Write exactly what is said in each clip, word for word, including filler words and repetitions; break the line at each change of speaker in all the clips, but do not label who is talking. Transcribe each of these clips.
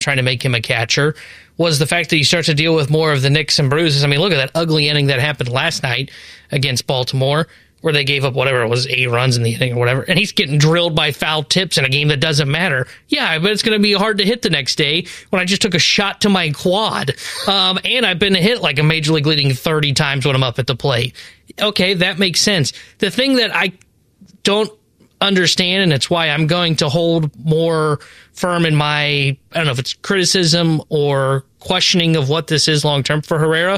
trying to make him a catcher was the fact that you start to deal with more of the nicks and bruises. I mean, look at that ugly inning that happened last night against Baltimore, where they gave up whatever it was, eight runs in the inning or whatever, and he's getting drilled by foul tips in a game that doesn't matter. Yeah, but it's going to be hard to hit the next day when I just took a shot to my quad, um, and I've been hit like a Major League leading thirty times when I'm up at the plate. Okay, that makes sense. The thing that I don't understand, and it's why I'm going to hold more firm in my, I don't know if it's criticism or questioning of what this is long-term for Herrera.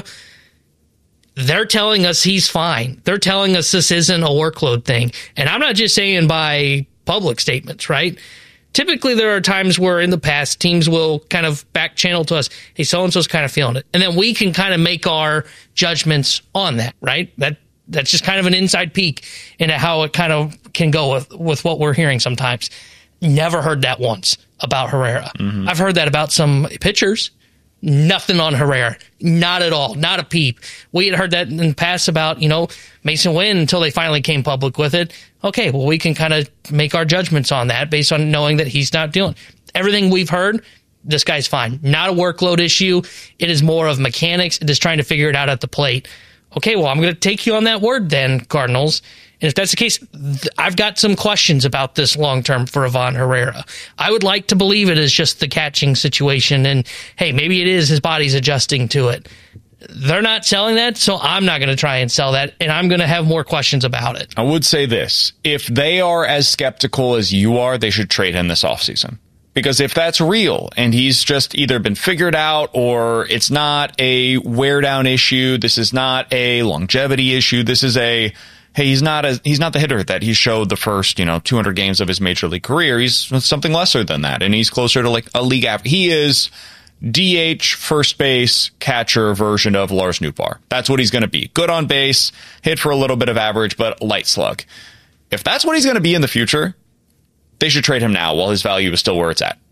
They're telling us he's fine. They're telling us this isn't a workload thing. And I'm not just saying by public statements, right? Typically, there are times where in the past, teams will kind of back channel to us, hey, so-and-so's kind of feeling it. And then we can kind of make our judgments on that, right? That That's just kind of an inside peek into how it kind of can go with, with what we're hearing sometimes. Never heard that once about Herrera. Mm-hmm. I've heard that about some pitchers. Nothing on Herrera. Not at all. Not a peep. We had heard that in the past about, you know, Mason Wynn until they finally came public with it. Okay, well, we can kind of make our judgments on that based on knowing that he's not dealing. Everything we've heard, this guy's fine. Not a workload issue. It is more of mechanics and just trying to figure it out at the plate. Okay, well, I'm going to take you on that word then, Cardinals. And if that's the case, th- I've got some questions about this long-term for Ivan Herrera. I would like to believe it is just the catching situation, and, hey, maybe it is his body's adjusting to it. They're not selling that, so I'm not going to try and sell that, and I'm going to have more questions about it.
I would say this. If they are as skeptical as you are, they should trade him this offseason. Because if that's real and he's just either been figured out or it's not a wear down issue, this is not a longevity issue, this is a, hey, he's not a, he's not the hitter that he showed the first, you know, two hundred games of his major league career. He's something lesser than that. And he's closer to like a league average. He is D H, first base, catcher version of Lars Nootbaar. That's what he's going to be. Good on base, hit for a little bit of average, but light slug. If that's what he's going to be in the future, they should trade him now while his value is still where it's at.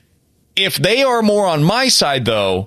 If they are more on my side, though,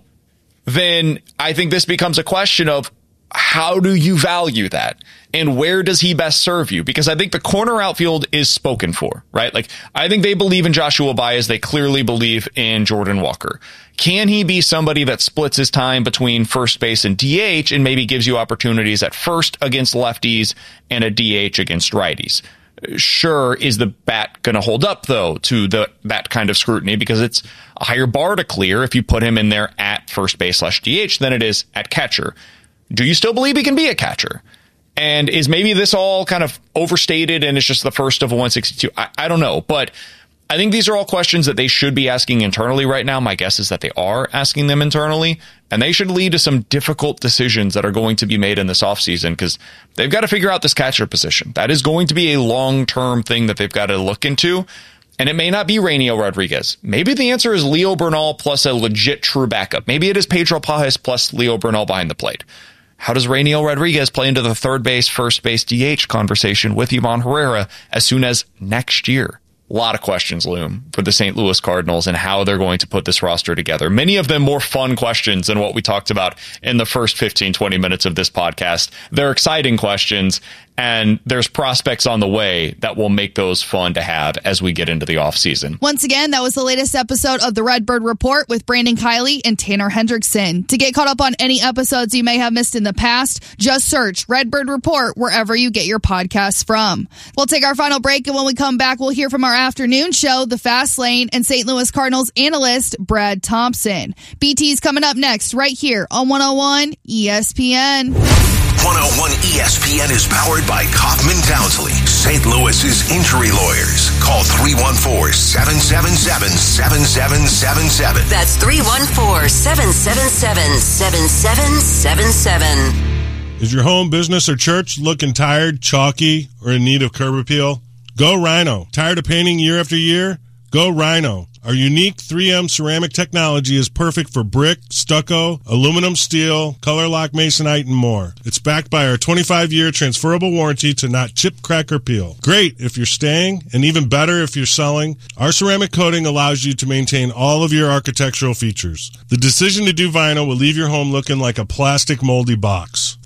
then I think this becomes a question of how do you value that? And where does he best serve you? Because I think the corner outfield is spoken for, right? Like, I think they believe in Joshua Baez. They clearly believe in Jordan Walker. Can he be somebody that splits his time between first base and D H and maybe gives you opportunities at first against lefties and a D H against righties? Sure, is the bat going to hold up, though, to the that kind of scrutiny? Because it's a higher bar to clear if you put him in there at first base slash D H than it is at catcher. Do you still believe he can be a catcher? And is maybe this all kind of overstated and it's just the first of a one sixty-two? I, I don't know. But I think these are all questions that they should be asking internally right now. My guess is that they are asking them internally, and they should lead to some difficult decisions that are going to be made in this offseason because they've got to figure out this catcher position. That is going to be a long-term thing that they've got to look into, and it may not be Rainiel Rodriguez. Maybe the answer is Leo Bernal plus a legit true backup. Maybe it is Pedro Pages plus Leo Bernal behind the plate. How does Rainiel Rodriguez play into the third base, first base, D H conversation with Ivan Herrera as soon as next year? A lot of questions loom for the Saint Louis Cardinals and how they're going to put this roster together. Many of them more fun questions than what we talked about in the first fifteen, twenty minutes of this podcast. They're exciting questions, and there's prospects on the way that will make those fun to have as we get into the offseason.
Once again, that was the latest episode of the Redbird Report with Brandon Kiley and Tanner Hendrickson. To get caught up on any episodes you may have missed in the past, just search Redbird Report wherever you get your podcasts from. We'll take our final break, and when we come back, we'll hear from our afternoon show, The Fast Lane, and Saint Louis Cardinals analyst Brad Thompson. B T's coming up next right here on one oh one E S P N.
one oh one E S P N is powered by Kaufman Townsley, Saint Louis's injury lawyers. Call three one four, seven seven seven, seven seven seven seven.
That's three one four, seven seven seven, seven seven seven seven.
Is your home, business, or church looking tired, chalky, or in need of curb appeal? Go Rhino. Tired of painting year after year? Go Rhino. Our unique three M ceramic technology is perfect for brick, stucco, aluminum, steel, color lock masonite, and more. It's backed by our twenty-five year transferable warranty to not chip, crack, or peel. Great if you're staying, and even better if you're selling. Our ceramic coating allows you to maintain all of your architectural features. The decision to do vinyl will leave your home looking like a plastic moldy box.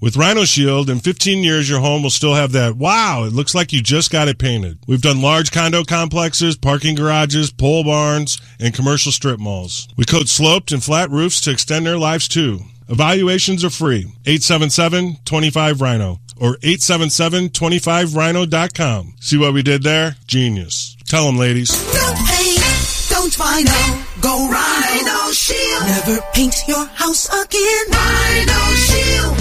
With Rhino Shield, in fifteen years, your home will still have that, wow, it looks like you just got it painted. We've done large condo complexes, parking garages, pole barns, and commercial strip malls. We coat sloped and flat roofs to extend their lives, too. Evaluations are free. eight seven seven, two five, Rhino or eight seven seven, two five rhino dot com. See what we did there? Genius. Tell them, ladies.
No paint, don't Rhino. Go Rhino Shield. Never paint your house again. Rhino Shield.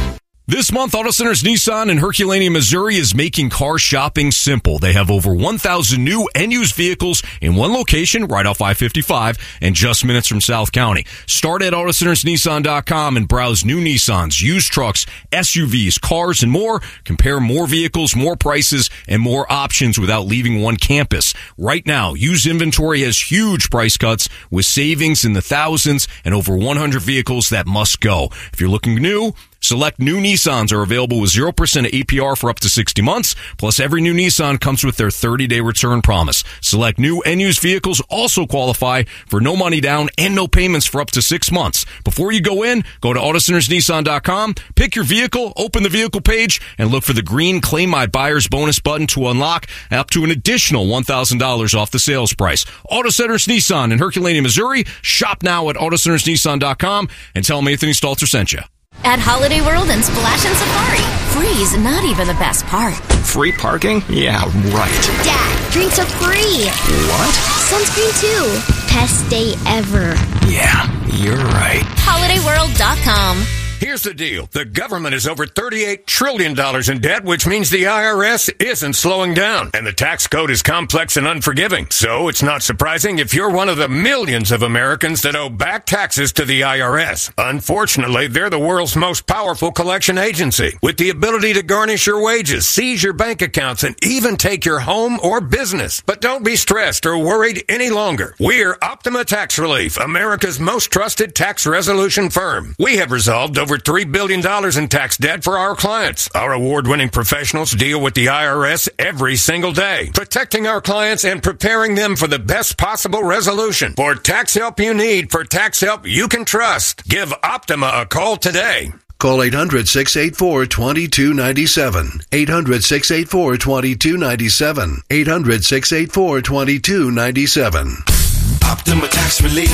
This month, Auto Centers Nissan in Herculaneum, Missouri is making car shopping simple. They have over one thousand new and used vehicles in one location right off I fifty-five and just minutes from South County. Start at auto centers nissan dot com and browse new Nissans, used trucks, S U Vs, cars, and more. Compare more vehicles, more prices, and more options without leaving one campus. Right now, used inventory has huge price cuts with savings in the thousands and over one hundred vehicles that must go. If you're looking new, select new Nissans are available with zero percent A P R for up to sixty months. Plus, every new Nissan comes with their thirty-day return promise. Select new and used vehicles also qualify for no money down and no payments for up to six months. Before you go in, go to auto centers nissan dot com, pick your vehicle, open the vehicle page, and look for the green Claim My Buyer's Bonus button to unlock up to an additional one thousand dollars off the sales price. Auto Centers Nissan in Herculaneum, Missouri. Shop now at auto centers nissan dot com and tell them Anthony Stalter sent you.
At Holiday World and Splash and Safari, free's not even the best part.
Free parking? Yeah, right.
Dad, drinks are free.
What?
Sunscreen too. Best day ever.
Yeah, you're right.
holiday world dot com.
Here's the deal. The government is over thirty-eight trillion dollars in debt, which means the I R S isn't slowing down. And the tax code is complex and unforgiving. So it's not surprising if you're one of the millions of Americans that owe back taxes to the I R S. Unfortunately, they're the world's most powerful collection agency, with the ability to garnish your wages, seize your bank accounts, and even take your home or business. But don't be stressed or worried any longer. We're Optima Tax Relief, America's most trusted tax resolution firm. We have resolved over three billion dollars in tax debt for our clients. Our award-winning professionals deal with the I R S every single day, protecting our clients and preparing them for the best possible resolution. For tax help you need, for tax help you can trust, give Optima a call today.
Call eight hundred, six eight four, two two nine seven. eight hundred, six eight four, two two nine seven. eight hundred, six eight four, two two nine seven.
Optima Tax Relief.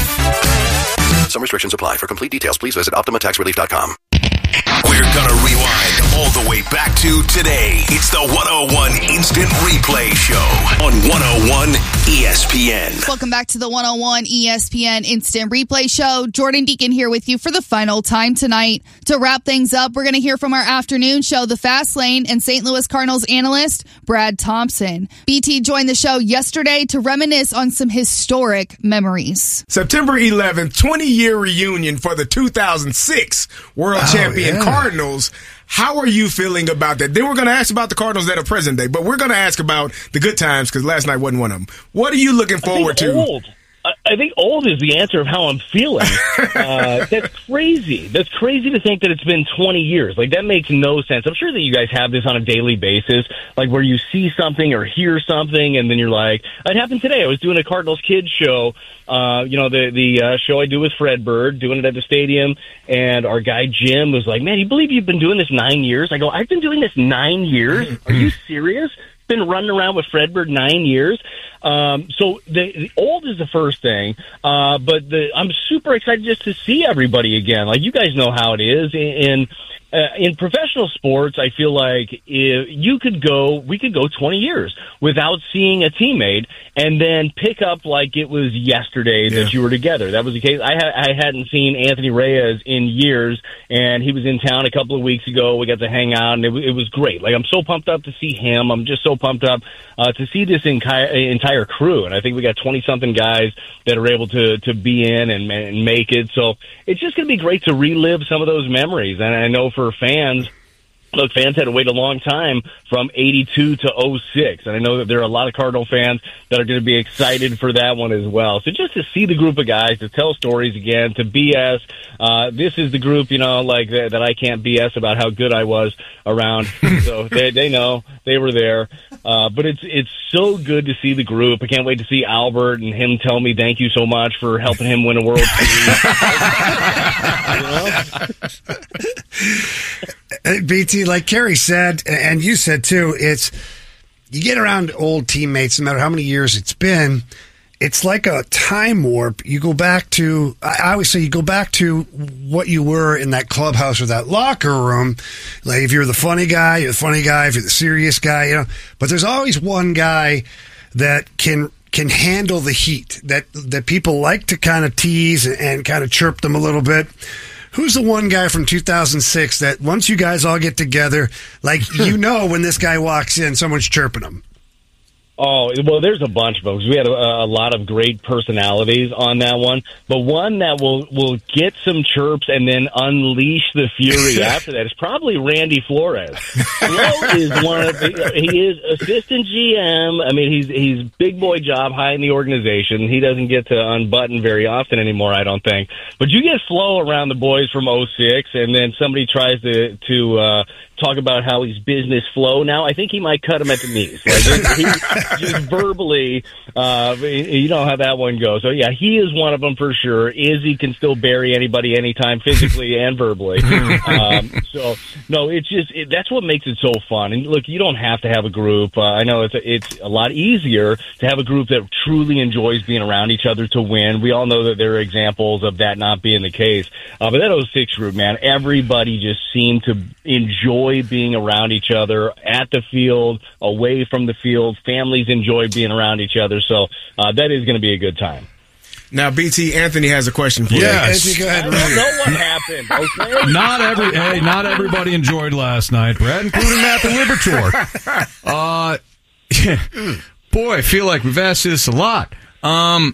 Some restrictions apply. For complete details, please visit optima tax relief dot com.
We're gonna rewind all the way back to today. It's the one oh one Instant Replay Show on one oh one E S P N.
Welcome back to the one oh one E S P N Instant Replay Show. Jordan Deacon here with you for the final time tonight. To wrap things up, we're going to hear from our afternoon show, The Fast Lane, and Saint Louis Cardinals analyst Brad Thompson. B T joined the show yesterday to reminisce on some historic memories.
September eleventh, twenty-year reunion for the two thousand six World oh, Champion yeah. Cardinals. How are you feeling about that? Then we're going to ask about the Cardinals that are present day, but we're going to ask about the good times because last night wasn't one of them. What are you looking forward to?
Old. I think old is the answer of how I'm feeling. Uh, that's crazy. That's crazy to think that it's been twenty years. Like, that makes no sense. I'm sure that you guys have this on a daily basis, like where you see something or hear something, and then you're like, it happened today. I was doing a Cardinals Kids show, uh, you know, the, the uh, show I do with Fred Bird, doing it at the stadium, and our guy Jim was like, man, you believe you've been doing this nine years? I go, I've been doing this nine years? Are you serious? Been running around with Fred Bird nine years. Um, so the, the old is the first thing, uh, but the, I'm super excited just to see everybody again. Like, you guys know how it is. And uh, in professional sports, I feel like if you could go, we could go twenty years without seeing a teammate and then pick up like it was yesterday yeah. that you were together. That was the case. I, ha- I hadn't seen Anthony Reyes in years, and he was in town a couple of weeks ago. We got to hang out, and it, w- it was great. Like, I'm so pumped up to see him. I'm just so pumped up uh, to see this entire entire crew, and I think we got twenty-something guys that are able to, to be in and, and make it. So it's just going to be great to relive some of those memories, and I know for fans, look, fans had to wait a long time from eighty-two to oh six, and I know that there are a lot of Cardinal fans that are going to be excited for that one as well. So just to see the group of guys, to tell stories again, to B S, uh, this is the group, you know, like that, that I can't B S about how good I was around. So they, they know they were there. Uh, but it's it's so good to see the group. I can't wait to see Albert and him tell me thank you so much for helping him win a World Series. You know?
B T, like Kerry said, and you said too, it's you get around old teammates, no matter how many years it's been, it's like a time warp. You go back to, I always say, you go back to what you were in that clubhouse or that locker room. Like if you're the funny guy, you're the funny guy. If you're the serious guy, you know. But there's always one guy that can can handle the heat, that that people like to kind of tease and, and kind of chirp them a little bit. Who's the one guy from two thousand six that once you guys all get together, like you know when this guy walks in, someone's chirping him?
Oh, well, there's a bunch of them. We had a, a lot of great personalities on that one. But one that will, will get some chirps and then unleash the fury after that is probably Randy Flores. Flo is one of the, he is assistant G M. I mean, he's he's big boy job, high in the organization. He doesn't get to unbutton very often anymore, I don't think. But you get Flo around the boys from oh six, and then somebody tries to, to uh, talk about how he's business Flo now. I think he might cut him at the knees. Like, he, just verbally, uh, you know how that one goes. So, yeah, he is one of them for sure. Izzy can still bury anybody anytime, physically and verbally. Um, so, no, it's just it, that's what makes it so fun. And, look, you don't have to have a group. Uh, I know it's a, it's a lot easier to have a group that truly enjoys being around each other to win. We all know that there are examples of that not being the case. Uh, but that oh six group, man, everybody just seemed to enjoy being around each other at the field, away from the field. Families enjoy being around each other, so uh, that is going to be a good time.
Now, B T, Anthony has a question for
yes.
you.
Yes. Go ahead,
I don't know what happened. Okay.
Not every hey, not everybody enjoyed last night, Brad, including Matthew Liberatore. Uh, yeah. Boy, I feel like we've asked this a lot. Um,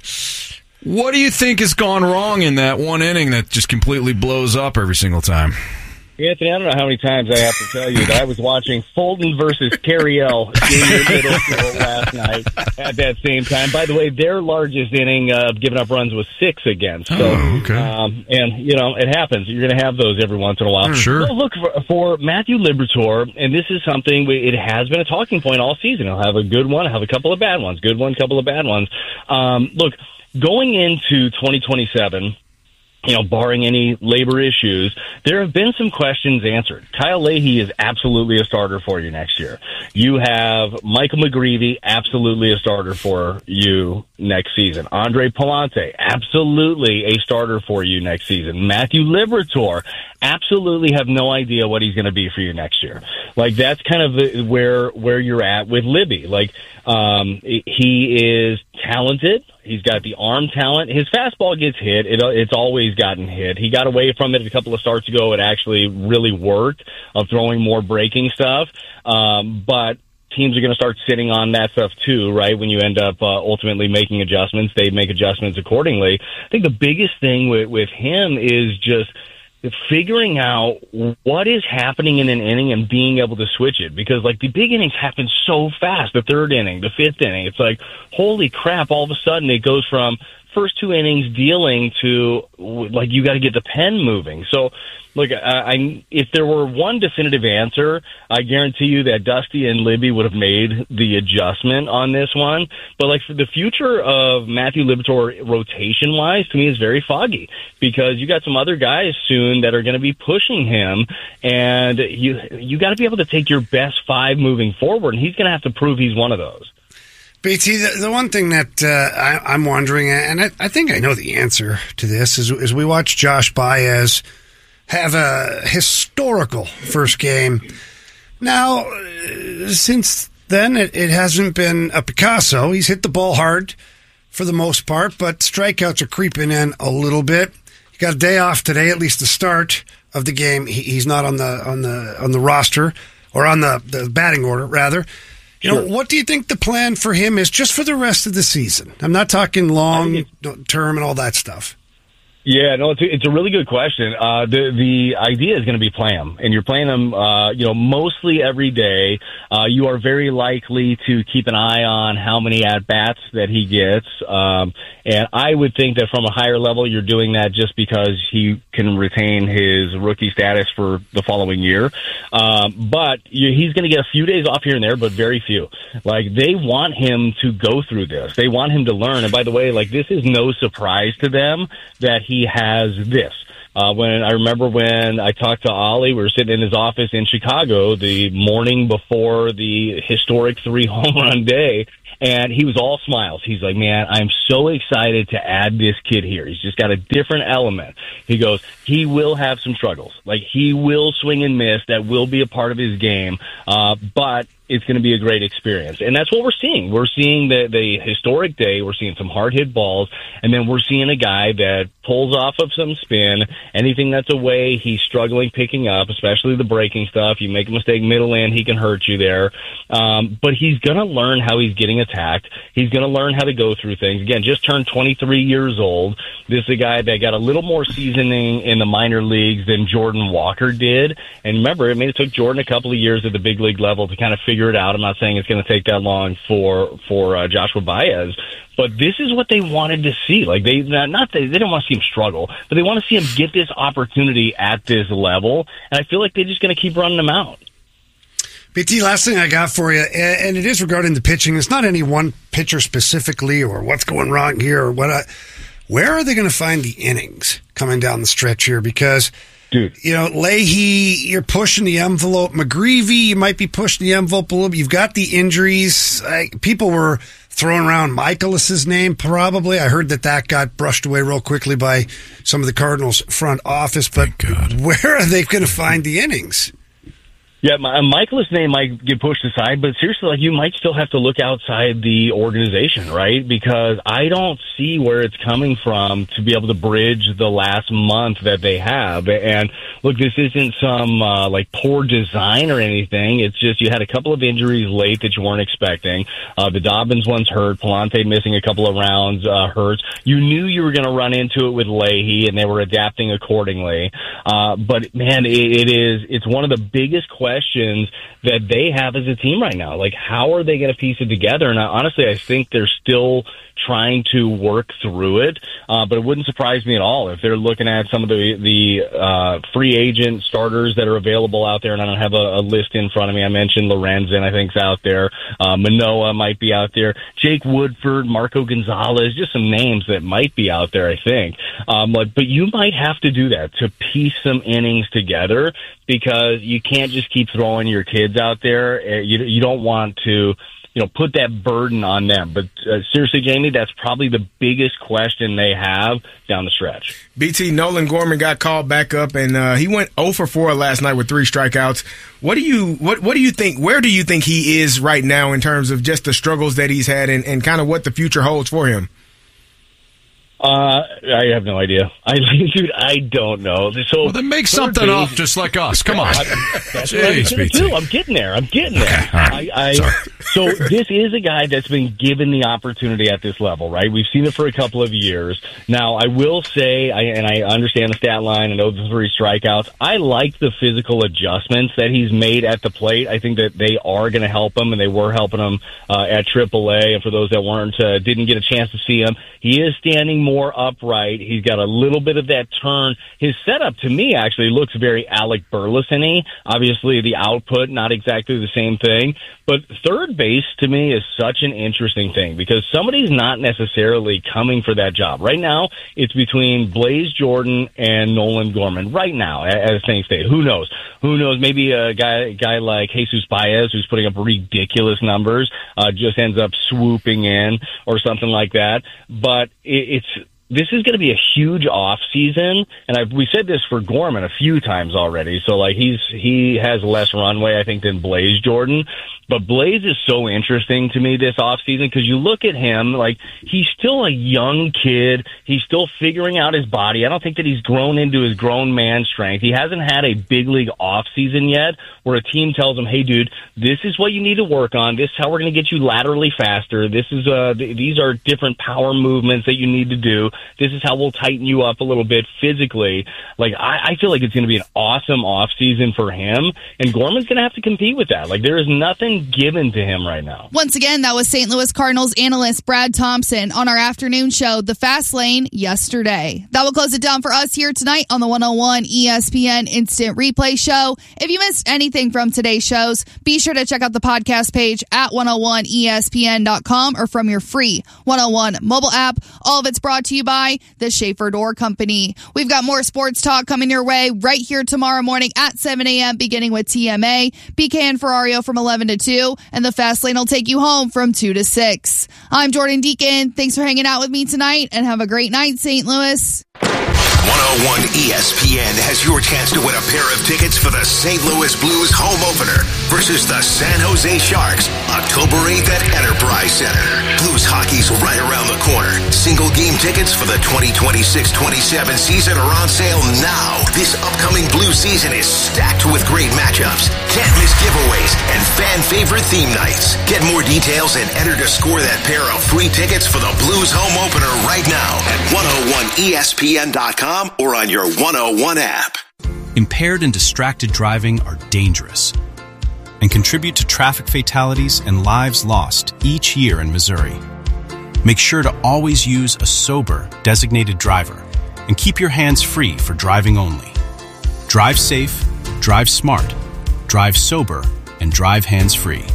what do you think has gone wrong in that one inning that just completely blows up every single time?
Anthony, I don't know how many times I have to tell you that I was watching Fulton versus Carriel Junior Middle School last night at that same time. By the way, their largest inning of uh, giving up runs was six against. So,
oh, okay.
um, and, you know, it happens. You're going to have those every once in a while.
Sure.
So look, for, for Matthew Liberatore, and this is something, we, it has been a talking point all season. He'll have a good one, have a couple of bad ones, good one, couple of bad ones. Um, look, going into twenty twenty-seven, you know, barring any labor issues, there have been some questions answered. Kyle Leahy is absolutely a starter for you next year. You have Michael McGreevy, absolutely a starter for you next season. Andre Palante, absolutely a starter for you next season. Matthew Liberatore, absolutely have no idea what he's going to be for you next year. Like, that's kind of the, where where you're at with Libby. Like, um, he is talented. He's got the arm talent. His fastball gets hit. It, it's always gotten hit. He got away from it a couple of starts ago. It actually really worked of throwing more breaking stuff. Um, but teams are going to start sitting on that stuff too, right? When you end up uh, ultimately making adjustments, they make adjustments accordingly. I think the biggest thing with, with him is just figuring out what is happening in an inning and being able to switch it, because like the big innings happen so fast. The third inning, the fifth inning, it's like, holy crap, all of a sudden it goes from first two innings dealing to like you got to get the pen moving. So look, I, I if there were one definitive answer, I guarantee you that Dusty and Libby would have made the adjustment on this one. But like for the future of Matthew Liberatore rotation wise, to me is very foggy, because you got some other guys soon that are going to be pushing him, and you you got to be able to take your best five moving forward, and he's going to have to prove he's one of those.
B T, the, the one thing that uh, I, I'm wondering, and I, I think I know the answer to this, is, is we watch Josh Baez have a historical first game. Now, uh, since then, it, it hasn't been a Picasso. He's hit the ball hard for the most part, but strikeouts are creeping in a little bit. He got a day off today, at least the start of the game. He, he's not on the on the on the roster, or on the, the batting order, rather. You know, what do you think the plan for him is just for the rest of the season? I'm not talking long term and all that stuff.
Yeah, no, it's a, it's a really good question. Uh, the the idea is going to be play him, and you're playing him, uh, you know, mostly every day. Uh, you are very likely to keep an eye on how many at bats that he gets, um, and I would think that from a higher level, you're doing that just because he can retain his rookie status for the following year. Um, but you, he's going to get a few days off here and there, but very few. Like, they want him to go through this. They want him to learn. And by the way, like, this is no surprise to them that he He has this, Uh, when I remember when I talked to Ollie, we were sitting in his office in Chicago the morning before the historic three home run day, and he was all smiles. He's like, man, I'm so excited to add this kid here. He's just got a different element. He goes, he will have some struggles. Like, he will swing and miss. That will be a part of his game. Uh, but it's going to be a great experience. And that's what we're seeing. We're seeing the, the historic day. We're seeing some hard hit balls. And then we're seeing a guy that pulls off of some spin. Anything that's away, he's struggling picking up, especially the breaking stuff. You make a mistake middle in, he can hurt you there. Um, but he's going to learn how he's getting attacked. He's going to learn how to go through things. Again, just turned twenty-three years old. This is a guy that got a little more seasoning in the minor leagues than Jordan Walker did. And remember, I mean, it took Jordan a couple of years at the big league level to kind of figure it out. I'm not saying it's going to take that long for for uh, Joshua Baez, but this is what they wanted to see. Like, they not, not they, they didn't want to see him struggle, but they want to see him get this opportunity at this level. And I feel like they're just going to keep running him out.
B T, last thing I got for you, and it is regarding the pitching. It's not any one pitcher specifically or what's going wrong here or what. I, where are they going to find the innings coming down the stretch here? Because,
dude,
you know, Leahy, you're pushing the envelope. McGreevy, you might be pushing the envelope a little bit. You've got the injuries. I, people were throwing around Michaelis's name, probably. I heard that that got brushed away real quickly by some of the Cardinals front office. But where are they going to find the innings?
Yeah, my, Michaelis' name might get pushed aside, but seriously, like, you might still have to look outside the organization, right? Because I don't see where it's coming from to be able to bridge the last month that they have. And look, this isn't some uh, like poor design or anything. It's just you had a couple of injuries late that you weren't expecting. Uh, the Dobbins one's hurt. Palante missing a couple of rounds uh, hurts. You knew you were going to run into it with Leahy, and they were adapting accordingly. Uh, but man, it, it is it's one of the biggest questions. questions that they have as a team right now. Like, how are they going to piece it together? And I, honestly, I think they're still trying to work through it. Uh, but it wouldn't surprise me at all if they're looking at some of the, the uh, free agent starters that are available out there. And I don't have a, a list in front of me. I mentioned Lorenzen, I think, is out there. Uh, Manoah might be out there. Jake Woodford, Marco Gonzalez, just some names that might be out there, I think. Um, but, but you might have to do that to piece some innings together, because you can't just keep throwing your kids out there. You, you don't want to, you know, put that burden on them. But uh, seriously, Jamie, that's probably the biggest question they have down the stretch.
B T, Nolan Gorman got called back up, and uh, he went oh for four last night with three strikeouts. What do you what what do you think? Where do you think he is right now in terms of just the struggles that he's had and, and kind of what the future holds for him?
Uh, I have no idea. I, dude, I don't know. So,
well, then make something up, just like us. Come on.
That's what I'm gonna do. I'm getting there. I'm getting there.
Okay, right.
I, I, so this is a guy that's been given the opportunity at this level, right? We've seen it for a couple of years. Now, I will say, I, and I understand the stat line, I know the three strikeouts. I like the physical adjustments that he's made at the plate. I think that they are going to help him, and they were helping him uh, at triple A. And for those that weren't, uh, didn't get a chance to see him, he is standing more upright. He's got a little bit of that turn. His setup, to me, actually looks very Alec Burleson-y. Obviously, the output, not exactly the same thing. But third base, to me, is such an interesting thing, because somebody's not necessarily coming for that job. Right now, it's between Blaze Jordan and Nolan Gorman. Right now, as things stay. Who knows? Who knows? Maybe a guy guy like Jesus Baez, who's putting up ridiculous numbers, uh, just ends up swooping in or something like that. But it, it's this is going to be a huge off season, and I've, we said this for Gorman a few times already. So like he's he has less runway, I think, than Blaze Jordan. But Blaze is so interesting to me this offseason, because you look at him, like, he's still a young kid. He's still figuring out his body. I don't think that he's grown into his grown man strength. He hasn't had a big league offseason yet where a team tells him, hey, dude, this is what you need to work on. This is how we're going to get you laterally faster. This is uh, th- These are different power movements that you need to do. This is how we'll tighten you up a little bit physically. Like, I, I feel like it's going to be an awesome offseason for him, and Gorman's going to have to compete with that. Like, there is nothing given to him right now.
Once again, that was Saint Louis Cardinals analyst Brad Thompson on our afternoon show, The Fast Lane, yesterday. That will close it down for us here tonight on the one oh one E S P N Instant Replay Show. If you missed anything from today's shows, be sure to check out the podcast page at one oh one E S P N dot com or from your free one oh one mobile app. All of it's brought to you by by the Schaefer Door Company. We've got more sports talk coming your way right here tomorrow morning at seven a.m. beginning with T M A, B K and Ferrario from eleven to two, and the Fast Lane will take you home from two to six. I'm Jordan Deacon. Thanks for hanging out with me tonight, and have a great night, Saint Louis.
one oh one E S P N has your chance to win a pair of tickets for the Saint Louis Blues home opener versus the San Jose Sharks, October eighth at Enterprise Center. Blues hockey's right around the corner. Single game tickets for the twenty twenty-six twenty-seven season are on sale now. This upcoming Blues season is stacked with great matchups, can't miss giveaways, and fan favorite theme nights. Get more details and enter to score that pair of free tickets for the Blues home opener right now at one oh one E S P N dot com or on your one oh one app.
Impaired and distracted driving are dangerous and contribute to traffic fatalities and lives lost each year in Missouri. Make sure to always use a sober, designated driver and keep your hands free for driving only. Drive safe, drive smart, drive sober, and drive hands-free.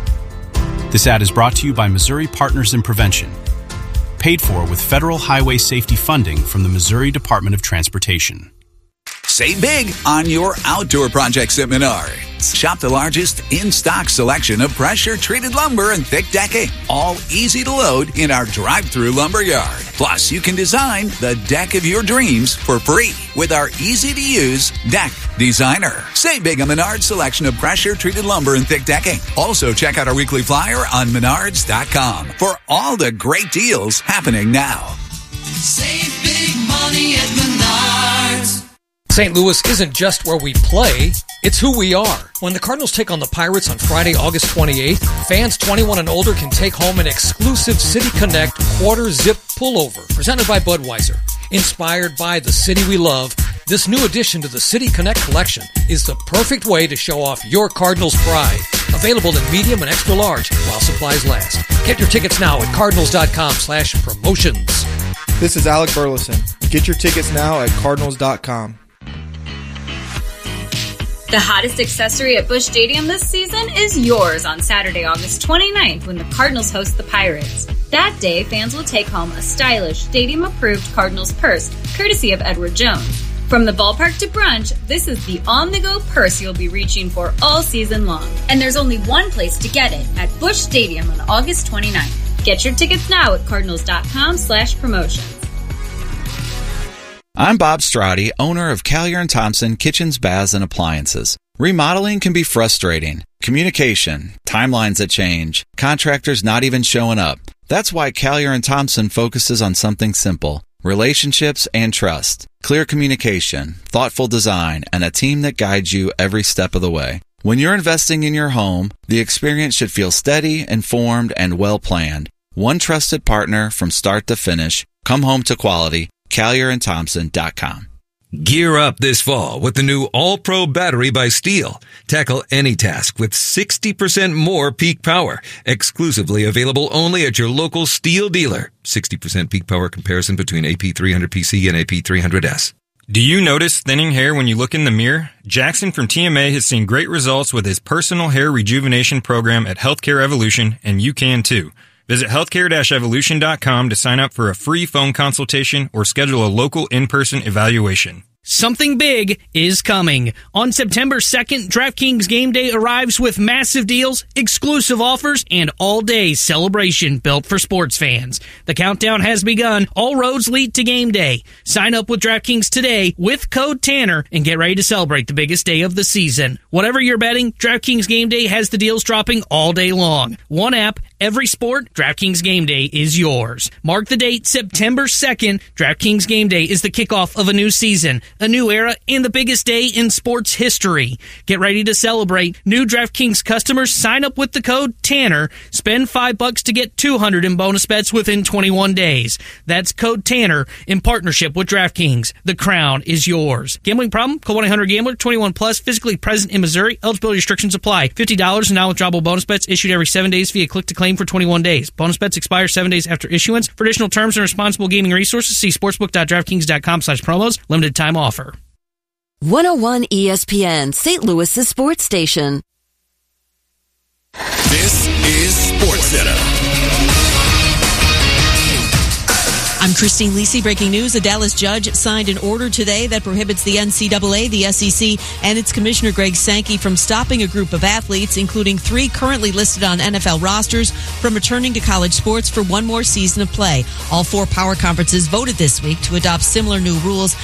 This ad is brought to you by Missouri Partners in Prevention, paid for with federal highway safety funding from the Missouri Department of Transportation.
Save big on your outdoor projects at Menards. Shop the largest in-stock selection of pressure-treated lumber and thick decking, all easy to load in our drive-through lumber yard. Plus, you can design the deck of your dreams for free with our easy-to-use Deck Designer. Save big on Menards' selection of pressure-treated lumber and thick decking. Also, check out our weekly flyer on menards dot com for all the great deals happening now.
Save big money at Menards.
Saint Louis isn't just where we play, it's who we are. When the Cardinals take on the Pirates on Friday, August twenty-eighth, fans twenty-one and older can take home an exclusive City Connect quarter zip pullover presented by Budweiser. Inspired by the city we love, this new addition to the City Connect collection is the perfect way to show off your Cardinals pride. Available in medium and extra large while supplies last. Get your tickets now at cardinals dot com slash promotions.
This is Alec Burleson. Get your tickets now at cardinals dot com.
The hottest accessory at Busch Stadium this season is yours on Saturday, August twenty-ninth, when the Cardinals host the Pirates. That day, fans will take home a stylish, stadium-approved Cardinals purse, courtesy of Edward Jones. From the ballpark to brunch, this is the on-the-go purse you'll be reaching for all season long. And there's only one place to get it, at Busch Stadium on August twenty-ninth. Get your tickets now at cardinals dot com slash promotions.
I'm Bob Strati, owner of Callier and Thompson Kitchens, Baths, and Appliances. Remodeling can be frustrating. Communication, timelines that change, contractors not even showing up. That's why Callier and Thompson focuses on something simple: relationships and trust, clear communication, thoughtful design, and a team that guides you every step of the way. When you're investing in your home, the experience should feel steady, informed, and well-planned. One trusted partner from start to finish. Come home to quality. Callier and Thompson dot com.
Gear up this fall with the new All-Pro battery by Steel. Tackle any task with sixty percent more peak power. Exclusively available only at your local Steel dealer. sixty percent peak power comparison between A P three hundred P C and A P three hundred S.
Do you notice thinning hair when you look in the mirror? Jackson from T M A has seen great results with his personal hair rejuvenation program at Healthcare Evolution, and you can too. Visit healthcare dash evolution dot com to sign up for a free phone consultation or schedule a local in-person evaluation.
Something big is coming. On September second, DraftKings Game Day arrives with massive deals, exclusive offers, and all-day celebration built for sports fans. The countdown has begun. All roads lead to Game Day. Sign up with DraftKings today with code Tanner and get ready to celebrate the biggest day of the season. Whatever you're betting, DraftKings Game Day has the deals dropping all day long. One app, every sport, DraftKings Game Day is yours. Mark the date, September second. DraftKings Game Day is the kickoff of a new season, a new era, and the biggest day in sports history. Get ready to celebrate. New DraftKings customers sign up with the code Tanner. Spend five bucks to get two hundred in bonus bets within twenty-one days. That's code Tanner in partnership with DraftKings. The crown is yours. Gambling problem? Call one eight hundred gambler. twenty-one plus. Physically present in Missouri. Eligibility restrictions apply. fifty dollars in non-withdrawable bonus bets issued every seven days via click to claim for twenty-one days. Bonus bets expire seven days after issuance. For additional terms and responsible gaming resources, see sportsbook dot draftkings dot com slash promos. Limited time offer.
one oh one E S P N, Saint Louis's sports station.
This is SportsCenter.
I'm Christine Lisi. Breaking news. A Dallas judge signed an order today that prohibits the N C double A, the S E C, and its commissioner Greg Sankey from stopping a group of athletes, including three currently listed on N F L rosters, from returning to college sports for one more season of play. All four power conferences voted this week to adopt similar new rules.